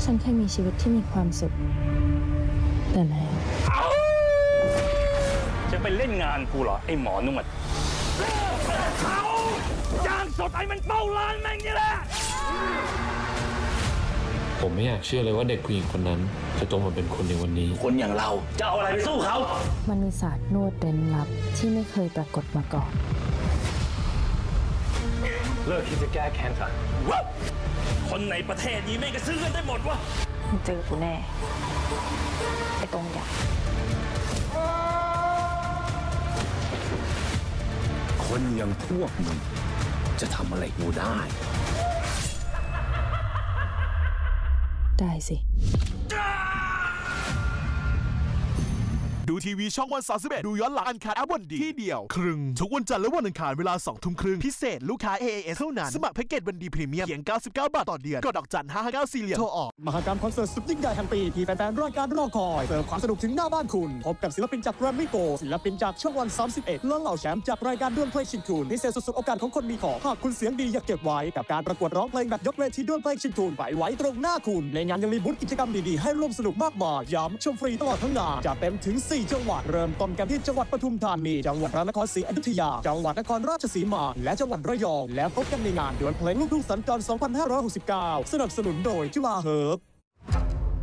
ฉันเคยมีชีวิตที่มีความสุขแต่แล้วจะไปเล่นงานกูเหรอไอ้หมอนวดเขาจ้างสดไอ้มันเป้าร้านแม่งนี่แหละผมไม่อยากเชื่อเลยว่าเด็กผู้หญิงคนนั้นจะโตมาเป็นคนในวันนี้คนอย่างเราจะเอาอะไรไปสู้เขามันมีศาสตร์นวดเร้นลับที่ไม่เคยปรากฏมาก่อนเลิกคิดจะแก้แค้นซะคนในประเทศนี้แม่งก็ซื้อกันได้หมดวะเจอกูแน่ไอ้ตรงใหญ่คนอย่างพวกมึงจะทำอะไรกูได้สิดูทีวีช่องวัน31ดูย้อนหลังอันคาร์วันดีที่เดียวครึ่งทุกวันจันทร์และวันอังคารเวลา 20:30 นพิเศษลูกค้า AAS เท่านั้นสมัครแพ็กเกจวันดีพรีเมียมเพียง99 บาทต่อเดือนกดดอกจัน559 4เหลี่ยมโทรออกมหกรรมคอนเสิร์ตสุดยิ่งใหญ่แห่งปีที่แฟนๆรายการรอคอยเสิร์ฟความสนุกถึงหน้าบ้านคุณพบกับศิลปินจากแกรมมี่โกลด์ศิลปินจากช่องวัน31และเหล่าแชมป์จากรายการดวลเพลงชิงทุนพิเศษสุดๆโอกาสของคนมีของหากคุณเสียงดีอยากเก็บไว้กับการประกวดร้องเพลงแบบยกเวทีดวลเพลงชิงทุนไปไว้ตรงหน้าคุณในงานยังมีบูธกิจกรรมดีๆให้ร่วมสนุกมากมายย้ำชมฟรีตลอดทั้งงานจะเต็มถึง4จังหวัดเริ่มต้นกันที่จังหวัดปทุมธานีจังหวัดพระนครศรีอยุธยาจังหวัดนครราชสีมาและจังหวัดระยองและพบกันในงานดวลเพลงลูกทุ่งสัญจร 2569 สนับสนุนโดยจุฬาเฮิร์บ